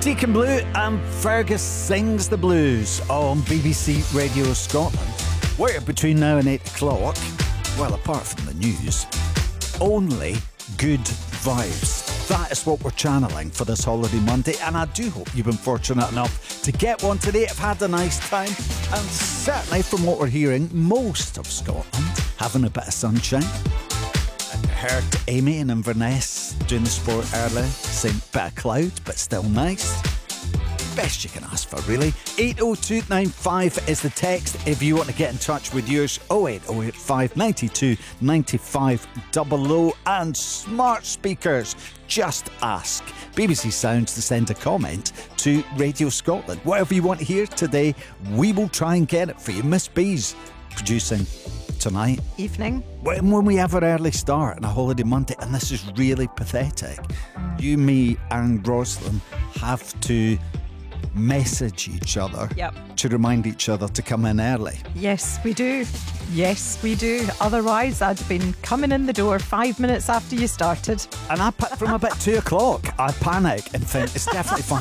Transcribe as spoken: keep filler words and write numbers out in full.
Deacon Blue and Fergus Sings the Blues on B B C Radio Scotland. Where between now and eight o'clock, well, apart from the news, only good vibes. That is what we're channeling for this holiday Monday, and I do hope you've been fortunate enough to get one today, have had a nice time, and certainly from what we're hearing, most of Scotland having a bit of sunshine. I heard Amy in Inverness doing the sport earlier, saying bit of cloud, but still nice. Best you can ask for, really. eight oh two nine five is the text if you want to get in touch with yours. oh eight oh eight five nine two nine five double oh. And smart speakers, just ask B B C Sounds to send a comment to Radio Scotland. Whatever you want to hear today, we will try and get it for you. Miss B's producing tonight. Evening. When, when we have an early start on a holiday Monday, and this is really pathetic, you, me and Rosalind have to message each other yep. to remind each other to come in early. Yes, we do. Yes, we do. Otherwise, I'd been coming in the door five minutes after you started. And I, from about two o'clock, I panic and think it's definitely fine.